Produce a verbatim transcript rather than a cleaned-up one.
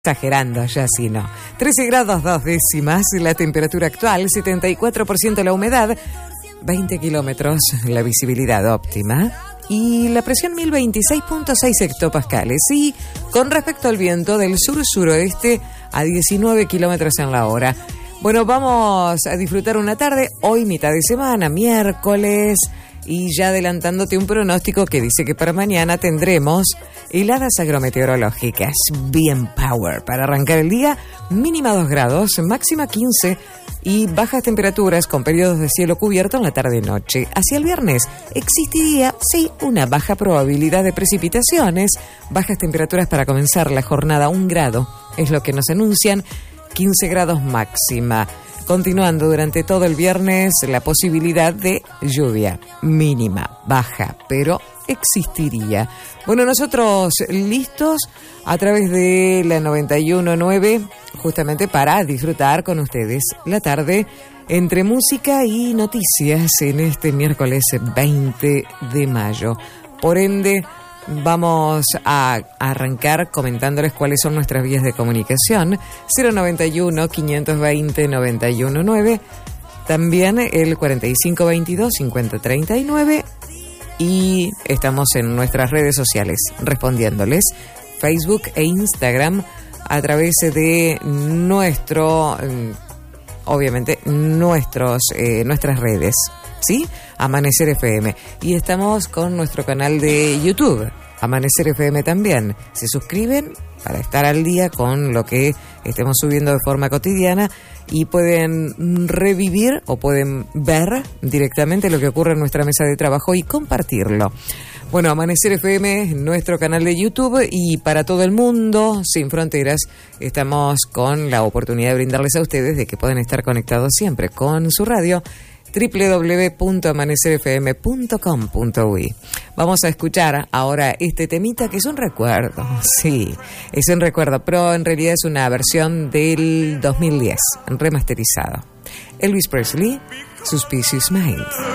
Exagerando, ya sí no. trece grados dos décimas, la temperatura actual, setenta y cuatro por ciento la humedad, veinte kilómetros la visibilidad óptima y la presión mil veintiséis punto seis hectopascales. Y con respecto al viento del sur-suroeste a diecinueve kilómetros en la hora. Bueno, vamos a disfrutar una tarde, hoy mitad de semana, miércoles, y ya adelantándote un pronóstico que dice que para mañana tendremos heladas agrometeorológicas, bien power, para arrancar el día, mínima dos grados, máxima quince y bajas temperaturas con periodos de cielo cubierto en la tarde-noche. Hacia el viernes existiría, sí, una baja probabilidad de precipitaciones, bajas temperaturas para comenzar la jornada, un grado, es lo que nos anuncian, quince grados máxima. Continuando durante todo el viernes la posibilidad de lluvia mínima, baja, pero existiría. Bueno, nosotros listos a través de la noventa y uno punto nueve justamente para disfrutar con ustedes la tarde entre música y noticias en este miércoles veinte de mayo. Por ende, vamos a arrancar comentándoles cuáles son nuestras vías de comunicación. Cero noventa y uno, quinientos veinte, noventa y uno nueve. También el cuarenta y cinco veintidós, cincuenta treinta y nueve. Y estamos en nuestras redes sociales respondiéndoles. Facebook e Instagram a través de nuestro, obviamente, nuestros, eh, nuestras redes. ¿Sí? Amanecer F M. Y estamos con nuestro canal de YouTube, Amanecer F M también. Se suscriben para estar al día con lo que estemos subiendo de forma cotidiana y pueden revivir o pueden ver directamente lo que ocurre en nuestra mesa de trabajo y compartirlo. Bueno, Amanecer F M, nuestro canal de YouTube, y para todo el mundo, sin fronteras, estamos con la oportunidad de brindarles a ustedes de que pueden estar conectados siempre con su radio, doble u doble u doble u punto amanecer f m punto com punto u i. Vamos a escuchar ahora este temita que es un recuerdo, sí, es un recuerdo, pero en realidad es una versión del dos mil diez, remasterizado. Elvis Presley, Suspicious Minds.